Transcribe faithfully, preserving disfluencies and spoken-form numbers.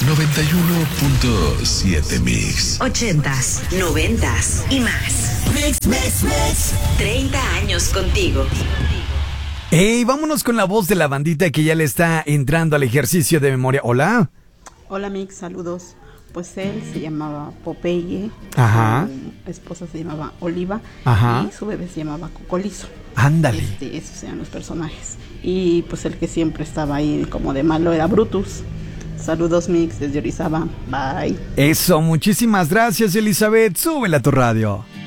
noventa y uno punto siete Mix. Ochentas, noventas y más. Mix, mix, mix. treinta años contigo. Hey, vámonos con la voz de la bandita que ya le está entrando al ejercicio de memoria. Hola. Hola Mix, saludos. Pues él se llamaba Popeye. Ajá. Su esposa se llamaba Oliva. Ajá. Y su bebé se llamaba Cocolizo. Ándale. Este, esos eran los personajes. Y pues el que siempre estaba ahí como de malo era Brutus. Saludos Mix desde Orizaba. Bye. Eso, muchísimas gracias, Elizabeth. Súbela a tu radio.